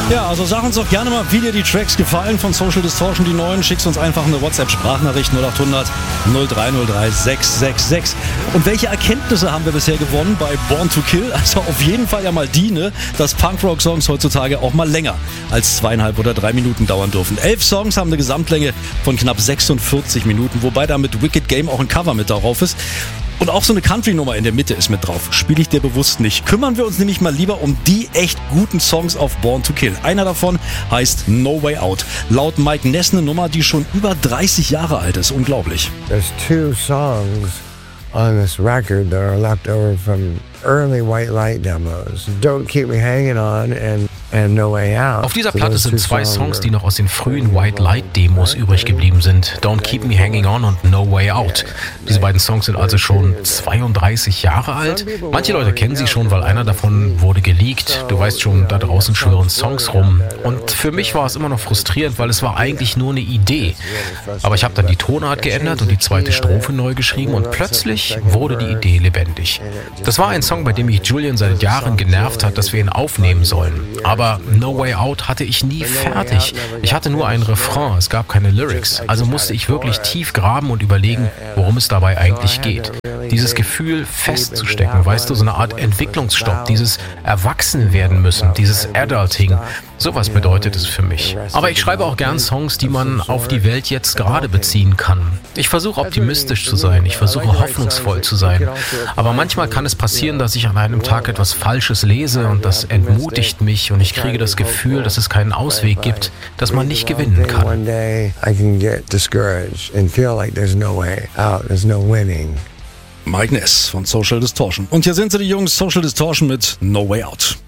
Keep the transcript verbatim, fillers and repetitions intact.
Ja, also sag uns doch gerne mal, wie dir die Tracks gefallen von Social Distortion, die neuen. Schickst uns einfach eine WhatsApp-Sprachnachricht null acht hundert null drei null drei sechs sechs sechs. Und welche Erkenntnisse haben wir bisher gewonnen bei Born to Kill? Also auf jeden Fall ja mal die, ne, dass Punkrock-Songs heutzutage auch mal länger als zweieinhalb oder drei Minuten dauern dürfen. Elf Songs haben eine Gesamtlänge von knapp sechsundvierzig Minuten, wobei da mit Wicked Game auch ein Cover mit darauf ist. Und auch so eine Country-Nummer in der Mitte ist mit drauf. Spiele ich dir bewusst nicht. Kümmern wir uns nämlich mal lieber um die echt guten Songs auf Born to Kill. Einer davon heißt No Way Out. Laut Mike Ness eine Nummer, die schon über dreißig Jahre alt ist. Unglaublich. There's two songs on this record that are left over from early White Light demos. Don't Keep Me Hanging On and and No Way Out. Auf dieser Platte sind zwei Songs, die noch aus den frühen White Light Demos übrig geblieben sind. Don't Keep Me Hanging On und No Way Out. Diese beiden Songs sind also schon zweiunddreißig Jahre alt. Manche Leute kennen sie schon, weil einer davon wurde geleakt. Du weißt schon, da draußen schwirren Songs rum. Und für mich war es immer noch frustrierend, weil es war eigentlich nur eine Idee. Aber ich habe dann die Tonart geändert und die zweite Strophe neu geschrieben und plötzlich wurde die Idee lebendig. Das war ein Song, bei dem mich Julian seit Jahren genervt hat, dass wir ihn aufnehmen sollen. Aber No Way Out hatte ich nie fertig. Ich hatte nur einen Refrain, es gab keine Lyrics. Also musste ich wirklich tief graben und überlegen, worum es dabei eigentlich geht. Dieses Gefühl festzustecken, weißt du, so eine Art Entwicklungsstopp, dieses Erwachsen werden müssen, dieses Adulting. Sowas bedeutet es für mich. Aber ich schreibe auch gern Songs, die man auf die Welt jetzt gerade beziehen kann. Ich versuche optimistisch zu sein, ich versuche hoffnungsvoll zu sein. Aber manchmal kann es passieren, dass ich an einem Tag etwas Falsches lese und das entmutigt mich und ich kriege das Gefühl, dass es keinen Ausweg gibt, dass man nicht gewinnen kann. Mike Ness von Social Distortion. Und hier sind sie, die Jungs, Social Distortion mit No Way Out.